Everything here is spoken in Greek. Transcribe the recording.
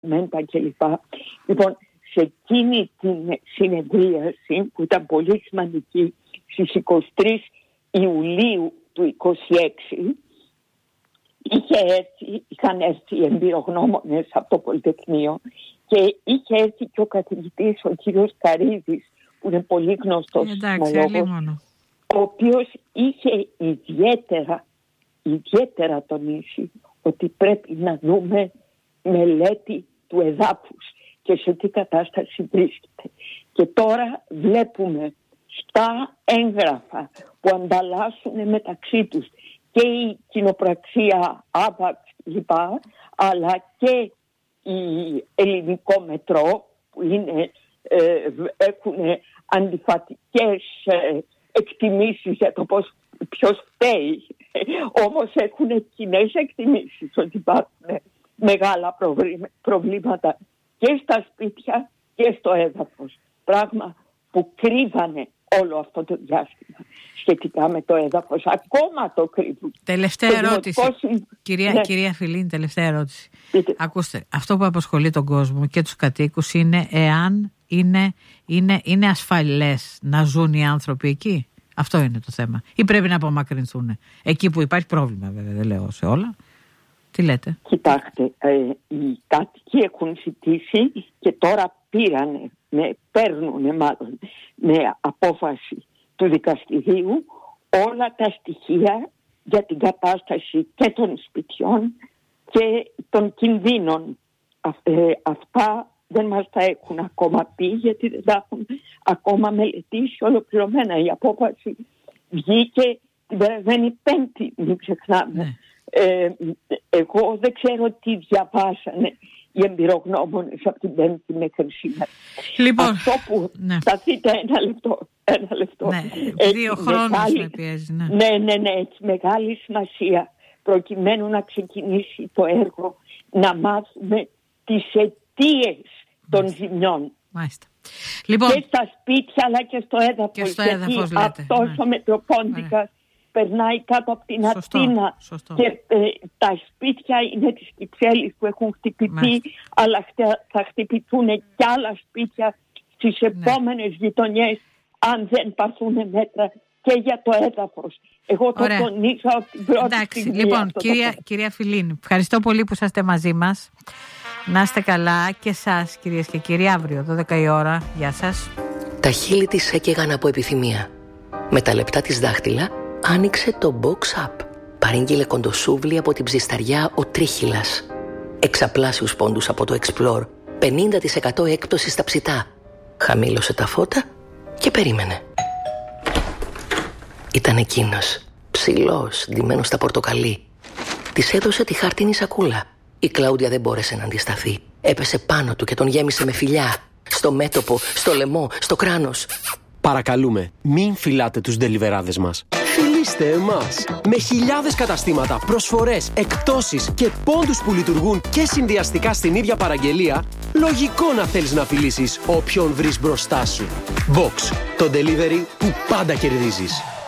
μέντα κλπ. Λοιπόν, σε εκείνη την συνεδρίαση που ήταν πολύ σημαντική στις 23 Ιουλίου του 26 είχαν έρθει οι εμπειρογνώμονες από το Πολυτεχνείο και είχε έρθει και ο καθηγητής, ο κύριος Καρίδης, που είναι πολύ γνωστός σεισμολόγος, ο οποίος είχε ιδιαίτερα τονίσει ότι πρέπει να δούμε μελέτη του εδάφους και σε τι κατάσταση βρίσκεται. Και τώρα βλέπουμε στα έγγραφα που ανταλλάσσουν μεταξύ τους και η κοινοπραξία ΑΒΑΞ λοιπά, αλλά και η ελληνικό μετρό που έχουν αντιφατικές εκτιμήσεις για το ποιος φταίει. Όμως έχουν κοινές εκτιμήσεις ότι υπάρχουν μεγάλα προβλήματα και στα σπίτια και στο έδαφος. Πράγμα που κρύβανε όλο αυτό το διάστημα σχετικά με το έδαφος. Ακόμα το κρύβουν. Τελευταία ερώτηση. Κυρία Φιλίνη, τελευταία ερώτηση. Ακούστε, αυτό που απασχολεί τον κόσμο και τους κατοίκους είναι εάν είναι ασφαλές να ζουν οι άνθρωποι εκεί. Αυτό είναι το θέμα. Ή πρέπει να απομακρυνθούν. Εκεί που υπάρχει πρόβλημα, βέβαια, δεν λέω σε όλα. Τι λέτε? Κοιτάξτε, οι κάτοικοι έχουν ζητήσει και τώρα παίρνουν με απόφαση του δικαστηρίου όλα τα στοιχεία για την κατάσταση και των σπιτιών και των κινδύνων. Αυτά δεν μας τα έχουν ακόμα πει, γιατί δεν τα έχουν ακόμα μελετήσει ολοκληρωμένα. Η απόφαση βγήκε την περασμένη Πέμπτη, μην ξεχνάμε. Εγώ δεν ξέρω τι διαβάσανε οι εμπειρογνώμονες από την Πέμπτη μέχρι σήμερα. Λοιπόν, αυτό που σταθείτε ένα λεπτό. Ναι, 2 χρόνους με πιέζει. Ναι, έχει μεγάλη σημασία προκειμένου να ξεκινήσει το έργο να μάθουμε τις αιτίες των ζημιών. Μάλιστα. Λοιπόν, και στα σπίτια αλλά και στο έδαφος. Και στο έδαφος, γιατί αυτός ο Μετροπόντικας περνάει κάτω από την Αθήνα και τα σπίτια είναι της Κυψέλης που έχουν χτυπηθεί, αλλά θα χτυπηθούν και άλλα σπίτια στις επόμενες γειτονιές αν δεν πάρθουν μέτρα και για το έδαφος. Εγώ το τονίζω από την πρώτη στιγμή. Λοιπόν, κυρία Φιλίνη, ευχαριστώ πολύ που είσαστε μαζί μας. Να είστε καλά και εσάς, κυρίες και κύριοι, αύριο 12 η ώρα. Γεια σας. Τα χείλη της έκαιγαν από επιθυμία. Με τα λεπτά της δάχτυλα άνοιξε το Box Up. Παρήγγειλε κοντοσούβλι από την ψισταριά ο Τρίχυλας. Εξαπλάσιους πόντους από το Explore. 50% έκπτωση στα ψητά. Χαμήλωσε τα φώτα και περίμενε. Ήταν εκείνος, ψηλός, ντυμένος στα πορτοκαλί. Της έδωσε τη χάρτινη σακούλα. Η Κλάουντια δεν μπόρεσε να αντισταθεί. Έπεσε πάνω του και τον γέμισε με φιλιά. Στο μέτωπο, στο λαιμό, στο κράνος. Παρακαλούμε, μην φυλάτε τους ντελιβεράδες μας. Φιλήστε εμάς. Με χιλιάδες καταστήματα, προσφορές, εκπτώσεις και πόντους που λειτουργούν και συνδυαστικά στην ίδια παραγγελία, λογικό να θέλεις να φιλήσεις όποιον βρεις μπροστά σου. Box, το delivery που πάντα κερδίζεις.